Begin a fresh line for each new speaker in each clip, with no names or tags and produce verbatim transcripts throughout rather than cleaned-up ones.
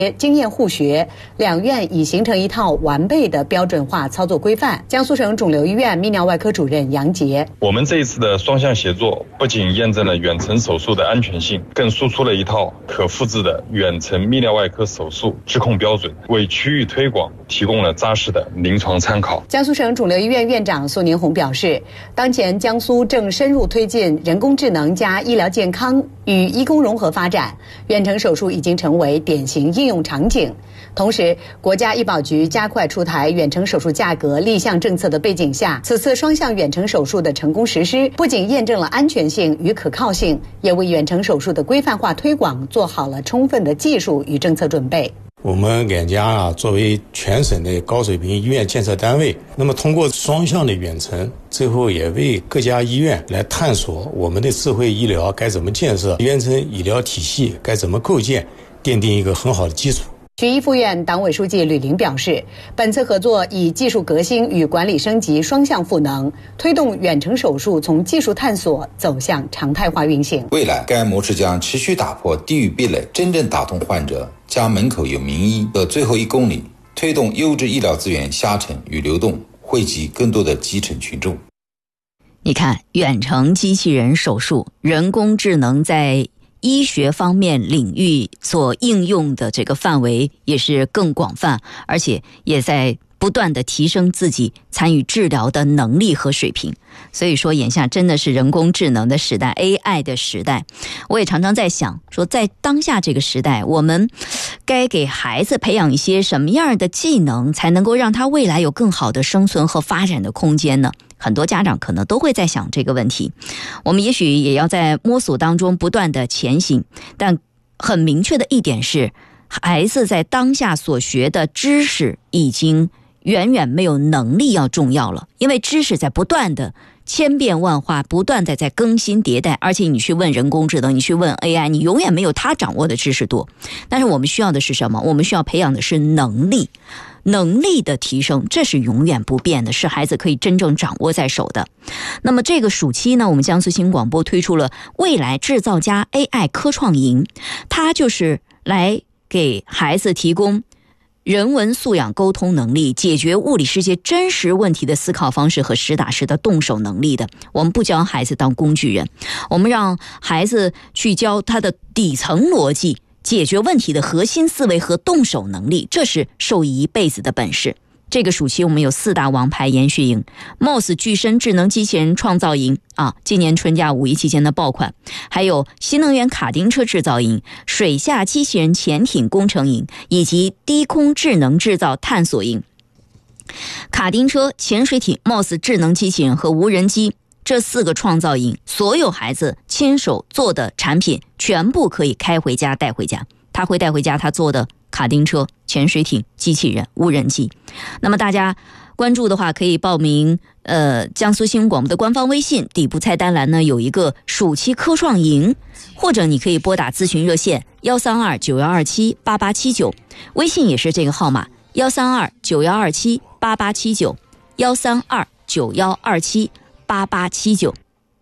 经验互学，两院已形成一套完备的标准化操作规范。江苏省肿瘤医院泌尿外科主任杨杰：
我们这一次的双向协作，不仅验证了远程手术的安全性，更输出了一套可复制的远程泌尿外科手术质控标准，为区域推广提供了扎实的临床参考。
江苏省肿瘤医院院长苏宁红表示，当前江苏正深入推进人工智能加医疗健康与医工融合发展，远程手术已经成为典型应用场景。同时，国家医保局加快出台远程手术价格立项政策的背景下，此次双向远程手术的成功实施，不仅验证了安全性与可靠性，也为远程手术的规范化推广做好了充分的技术与政策准备。
我们俺家啊，作为全省的高水平医院建设单位，那么通过双向的远程，最后也为各家医院来探索我们的智慧医疗该怎么建设，远程医疗体系该怎么构建，奠定一个很好的基础。
徐医附院党委书记吕玲表示，本次合作以技术革新与管理升级双向赋能，推动远程手术从技术探索走向常态化运行。
未来该模式将持续打破地域壁垒，真正打通患者家门口有名医的最后一公里，推动优质医疗资源下沉与流动，惠及更多的基层群众。
你看，远程机器人手术，人工智能在医学方面领域所应用的这个范围也是更广泛，而且也在不断的提升自己参与治疗的能力和水平。所以说眼下真的是人工智能的时代， A I 的时代。我也常常在想说，在当下这个时代，我们该给孩子培养一些什么样的技能，才能够让他未来有更好的生存和发展的空间呢？很多家长可能都会在想这个问题，我们也许也要在摸索当中不断的前行。但很明确的一点是，孩子在当下所学的知识已经远远没有能力要重要了，因为知识在不断的千变万化，不断的在更新迭代，而且你去问人工智能，你去问 A I， 你永远没有他掌握的知识多。但是我们需要的是什么？我们需要培养的是能力，能力的提升，这是永远不变的，是孩子可以真正掌握在手的。那么这个暑期呢，我们江苏新广播推出了未来制造家 A I 科创营，它就是来给孩子提供人文素养沟通能力，解决物理世界真实问题的思考方式和实打实的动手能力的。我们不教孩子当工具人，我们让孩子去教他的底层逻辑，解决问题的核心思维和动手能力，这是受益一辈子的本事。这个暑期我们有四大王牌研训营， M O S 具身智能机器人创造营啊，今年春假五一期间的爆款，还有新能源卡丁车制造营、水下机器人潜艇工程营以及低空智能制造探索营。卡丁车、潜水艇、M O S 智能机器人和无人机这四个创造营，所有孩子亲手做的产品全部可以开回家带回家，他会带回家他做的卡丁车、潜水艇、机器人、无人机。那么大家关注的话，可以报名呃江苏新闻广播的官方微信，底部菜单栏呢有一个暑期科创营，或者你可以拨打咨询热线幺三二九幺二七八八七九，微信也是这个号码幺三二九幺二七八八七九幺三二九幺二七八八七九。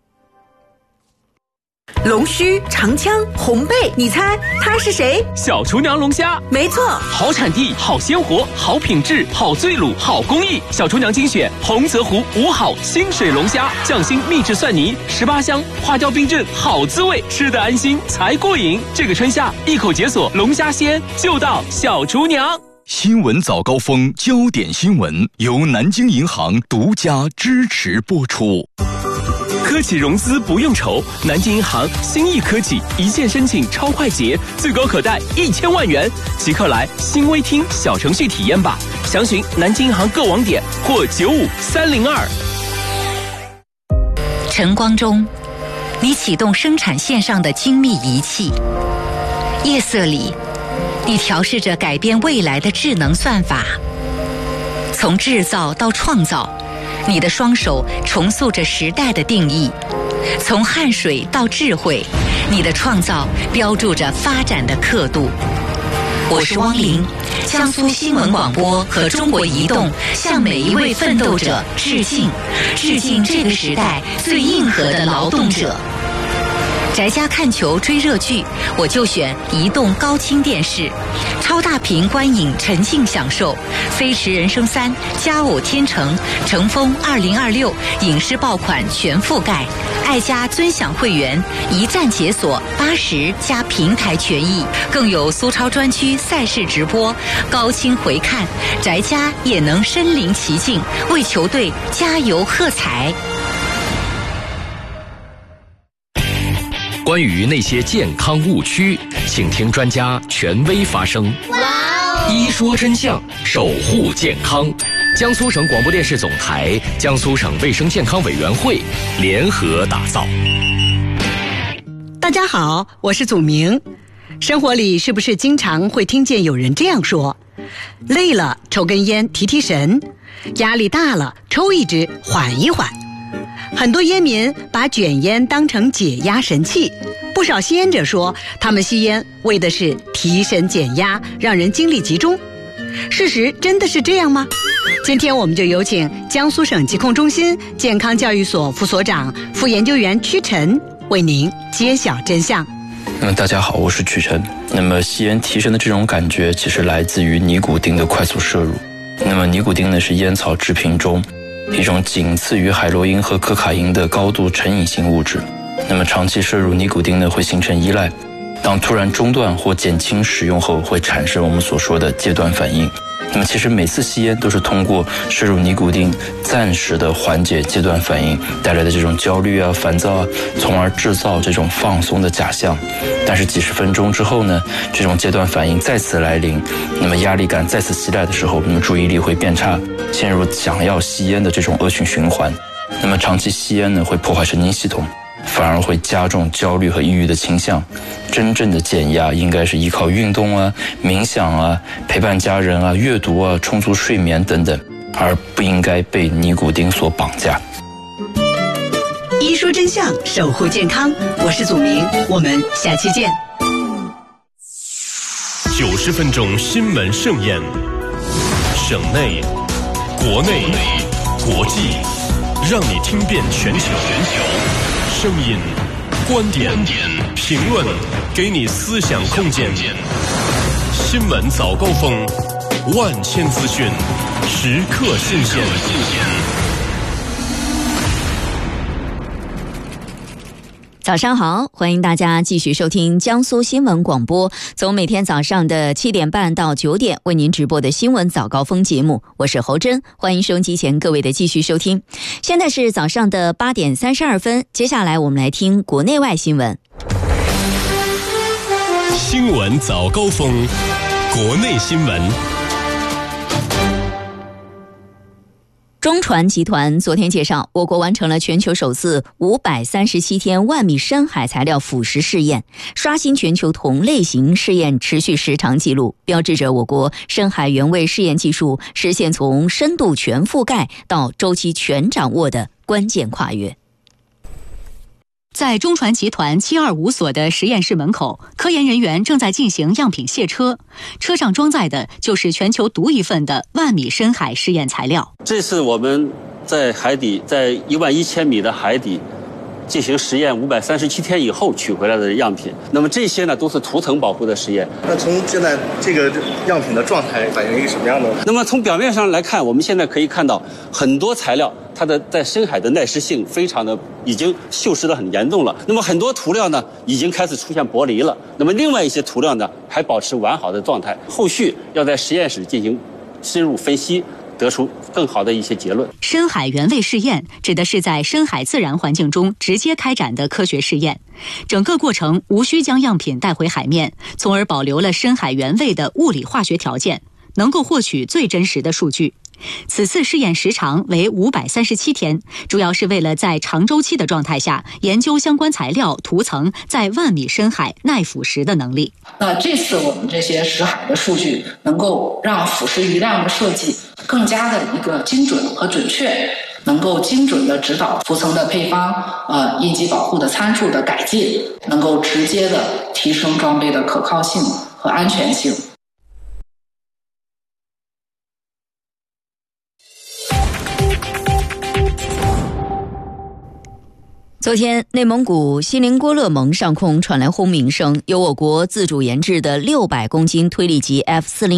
龙须、长枪、红背，你猜他是谁？
小厨娘龙虾，
没错，
好产地、好鲜活、好品质、好醉卤、好工艺。小厨娘精选洪泽湖五好清水龙虾，匠心秘制蒜泥，十八香，花雕冰镇，好滋味，吃得安心才过瘾。这个春夏一口解锁龙虾鲜，就到小厨娘。
新闻早高峰，焦点新闻由南京银行独家支持播出。
科技融资不用愁，南京银行新亿科技一键申请超快捷，最高可贷一千万元，即刻来新微厅小程序体验吧。详询南京银行各网点或九五三零二。
晨光中，你启动生产线上的精密仪器；夜色里，你调试着改变未来的智能算法。从制造到创造，你的双手重塑着时代的定义；从汗水到智慧，你的创造标注着发展的刻度。我是汪玲，江苏新闻广播和中国移动向每一位奋斗者致敬，致敬这个时代最硬核的劳动者。 宅家看球追热剧，我就选移动高清电视，超大屏观影沉浸享受。飞驰人生三、佳偶天成、乘风二零二六影视爆款全覆盖，爱家尊享会员一站解锁八十加平台权益，更有苏超专区赛事直播，高清回看，宅家也能身临其境，为球队加油喝彩。
关于那些健康误区，请听专家权威发声。哇哦！一说真相，守护健康。江苏省广播电视总台、江苏省卫生健康委员会联合打造。
大家好，我是祖明。生活里是不是经常会听见有人这样说：累了抽根烟提提神，压力大了抽一支缓一缓。很多烟民把卷烟当成解压神器，不少吸烟者说他们吸烟为的是提神减压，让人精力集中。事实真的是这样吗？今天我们就有请江苏省疾控中心健康教育所副所长、副研究员屈晨为您揭晓真相。
嗯，大家好，我是屈晨。那么吸烟提神的这种感觉其实来自于尼古丁的快速摄入。那么尼古丁呢是烟草制品中一种仅次于海洛因和可卡因的高度成瘾性物质。那么长期摄入尼古丁呢会形成依赖，当突然中断或减轻使用后会产生我们所说的戒断反应。那么其实每次吸烟都是通过摄入尼古丁暂时的缓解戒断反应带来的这种焦虑啊、烦躁啊，从而制造这种放松的假象。但是几十分钟之后呢，这种戒断反应再次来临，那么压力感再次袭来的时候，那么注意力会变差，陷入想要吸烟的这种恶性循环。那么长期吸烟呢，会破坏神经系统，反而会加重焦虑和抑郁的倾向。真正的减压应该是依靠运动啊、冥想啊、陪伴家人啊、阅读啊、充足睡眠等等，而不应该被尼古丁所绑架。
一说真相，守护健康，我是祖明，我们下期见。
九十分钟新闻盛宴，省内、国内、国际，让你听遍全球。声音、观点、评论，给你思想空间。新闻早高峰，万千资讯，时刻新鲜。
早上好，欢迎大家继续收听江苏新闻广播，从每天早上的七点半到九点为您直播的新闻早高峰节目，我是侯珍，欢迎收音机前各位的继续收听。现在是早上的八点三十二分，接下来我们来听国内外新闻。
新闻早高峰，国内新闻。
中传集团昨天介绍，我国完成了全球首次五百三十七天万米深海材料腐蚀试验，刷新全球同类型试验持续时长记录，标志着我国深海原味试验技术实现从深度全覆盖到周期全掌握的关键跨越。
在中传集团七二五所的实验室门口，科研人员正在进行样品卸车，车上装载的就是全球独一份的万米深海试验材料。
这次我们在海底，在一万一千米的海底进行实验五百三十七天以后取回来的样品，那么这些呢都是涂层保护的实验。
那从现在这个样品的状态反映一个什么样的？
那么从表面上来看，我们现在可以看到很多材料它的在深海的耐湿性非常的已经锈蚀得很严重了。那么很多涂料呢已经开始出现剥离了，那么另外一些涂料呢还保持完好的状态。后续要在实验室进行深入分析，得出更好的一些结论。
深海原味试验指的是在深海自然环境中直接开展的科学试验，整个过程无需将样品带回海面，从而保留了深海原味的物理化学条件，能够获取最真实的数据。此次试验时长为五百三十七天，主要是为了在长周期的状态下研究相关材料涂层在万米深海耐腐蚀的能力。
那这次我们这些识海的数据能够让腐蚀余量的设计更加的一个精准和准确，能够精准的指导涂层的配方、呃应急保护的参数的改进，能够直接的提升装备的可靠性和安全性。
昨天，内蒙古锡林郭勒盟上空传来轰鸣声，由我国自主研制的六百公斤推力级 F 四零